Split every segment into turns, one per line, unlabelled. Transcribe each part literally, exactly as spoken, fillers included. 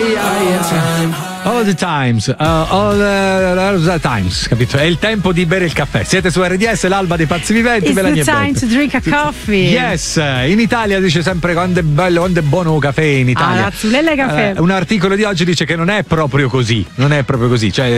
All the times, uh, all, uh, all the times, capito? È il tempo di bere il caffè. Siete su R D S, l'alba dei pazzi viventi.
It's
Melania
the time
Beppe.
to drink a coffee.
Yes, in Italia dice sempre quando è bello, quando è buono il caffè in Italia.
Ah, Razzulella caffè.
Eh, un articolo di oggi dice che non è proprio così, non è proprio così. Cioè,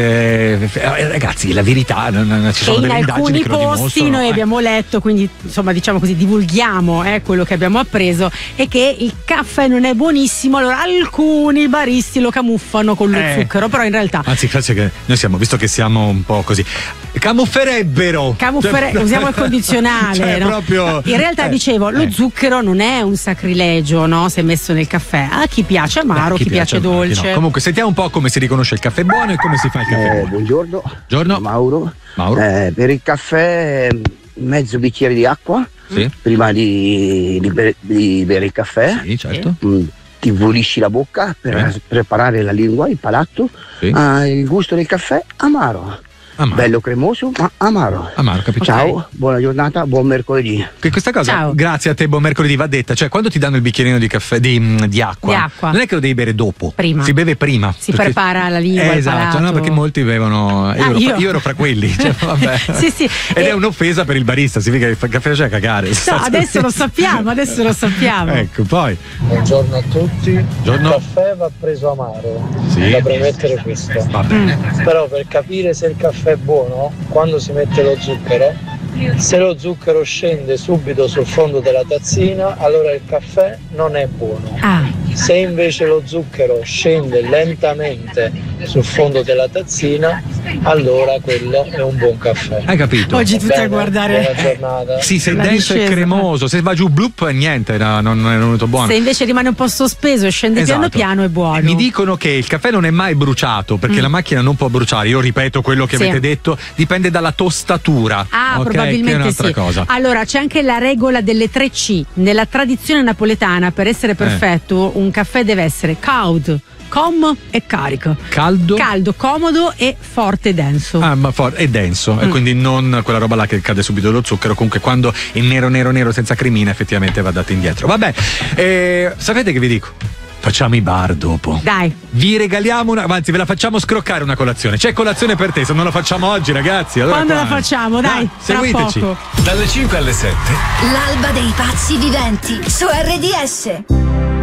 eh, ragazzi, la verità, non, non, ci sono
e in
delle indagini
alcuni
che lo
posti
dimostrano.
noi
eh.
abbiamo letto, quindi insomma diciamo così divulghiamo eh, quello che abbiamo appreso, e che il caffè non è buonissimo, allora alcuni baristi lo camuffano con lo
Eh.
zucchero, però in realtà
Anzi, grazie che noi siamo, visto che siamo un po' così, camufferebbero.
Camuffere-
Cioè,
usiamo il condizionale,
cioè,
no?
proprio,
In realtà
eh,
dicevo, lo
eh.
zucchero non è un sacrilegio, no? Se messo nel caffè. A chi piace amaro,
Eh,
chi, piace,
a chi
dolce.
no. Comunque sentiamo un po' come si riconosce il caffè buono e come si fa il caffè
Eh,
buono.
buongiorno,
Buongiorno.
Mauro.
Mauro.
Eh, per il caffè mezzo bicchiere di acqua
Sì,
prima di, di bere, di bere il caffè.
sì, certo.
Mm, ti pulisci la bocca per
Eh.
preparare la lingua, il palato.
Sì.
Ah, il gusto del caffè amaro.
Amaro.
Bello cremoso ma amaro.
Amaro, capito?
Ciao, buona giornata, buon mercoledì.
Che questa cosa,
Ciao.
grazie a te, buon mercoledì, va detta. Cioè, quando ti danno il bicchierino di caffè, di, di acqua,
Di acqua.
non è che lo devi bere dopo.
Prima.
Si beve prima.
Si
perché-
prepara la lingua,
Eh,
il
esatto,
palato.
no, perché molti bevono. Io,
Ah,
ero,
io?
io ero fra quelli. Cioè, vabbè.
Sì, sì.
Ed
E-
è un'offesa per il barista, significa che il caffè c'è a cagare.
No, adesso lo sappiamo, adesso lo sappiamo.
Ecco, poi.
Buongiorno a tutti.
Buongiorno.
Il caffè va preso amaro,
Sì.
da premettere questo.
Va bene.
Però per capire se il caffè è buono, quando si mette lo zucchero, se lo zucchero scende subito sul fondo della tazzina, allora il caffè non è buono.
Ah,
Se invece lo zucchero scende lentamente sul fondo della tazzina, allora quello è un buon caffè.
Hai capito?
oggi tutti a
Bene,
guardare.
buona giornata.
Sì, se è
La
denso e
discesa.
cremoso, se va giù blup, niente, no, non non è venuto buono.
Se invece rimane un po' sospeso e scende piano
Esatto.
piano è buono.
Mi dicono che il caffè non è mai bruciato perché
Mm.
la macchina non può bruciare. Io ripeto quello che
Sì.
avete detto, dipende dalla tostatura.
Ah,
ok?
probabilmente
che è un'altra
sì.
cosa.
Allora, c'è anche la regola delle tre C. Nella tradizione napoletana, per essere perfetto, un caffè deve essere caldo, com e carico.
Caldo?
Caldo, comodo e forte e denso.
Ah, ma for- è denso, e
Mm.
quindi non quella roba là che cade subito lo zucchero. Comunque, quando è nero, nero, nero senza cremina, effettivamente va dato indietro. Vabbè, eh, sapete che vi dico? Facciamo i bar dopo.
Dai.
Vi regaliamo una, anzi, ve la facciamo scroccare una colazione. C'è colazione per te, se non la facciamo oggi, ragazzi. Allora
Quando
qua-
la facciamo? Dai,
Ah,
tra
seguiteci.
poco.
Dalle cinque alle sette.
L'alba dei pazzi viventi su R D S.